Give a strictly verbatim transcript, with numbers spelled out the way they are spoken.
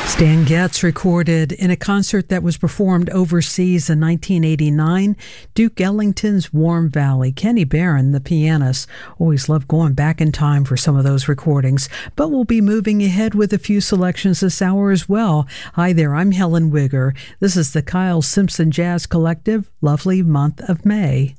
Stan Getz recorded in a concert that was performed overseas in nineteen eighty-nine, Duke Ellington's Warm Valley. Kenny Barron, the pianist, always loved going back in time for some of those recordings, but we'll be moving ahead with a few selections this hour as well. Hi there, I'm Helen Wigger. This is the Kyle Simpson Jazz Collective, lovely month of May.